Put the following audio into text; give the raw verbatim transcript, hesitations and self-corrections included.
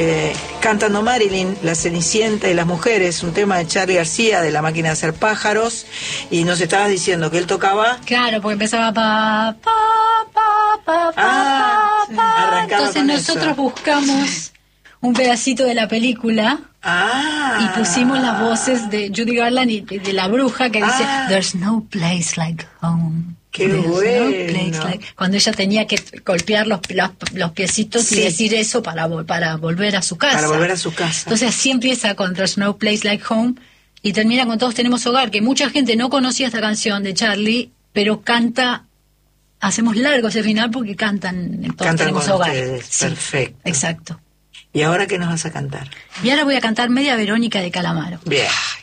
Eh, cantando Marilyn, La Cenicienta y las mujeres, un tema de Charly García de La Máquina de Hacer Pájaros, y nos estabas diciendo que él tocaba. Claro, porque empezaba pa pa pa pa ah, pa, pa. Entonces nosotros eso. buscamos un pedacito de la película ah. y pusimos las voces de Judy Garland y de la bruja que dice ah. There's no place like home. Qué There's bueno. No place like... Cuando ella tenía que golpear los, los, los piecitos sí. y decir eso para, para volver a su casa. Para volver a su casa. Entonces así empieza con There's no place like home y termina con Todos tenemos hogar, que mucha gente no conocía esta canción de Charly, pero canta, hacemos largo ese final porque cantan Todos cantan tenemos con hogar. Ustedes. Sí, perfecto. Exacto. ¿Y ahora qué nos vas a cantar? Y ahora voy a cantar Media Verónica de Calamaro. Bien.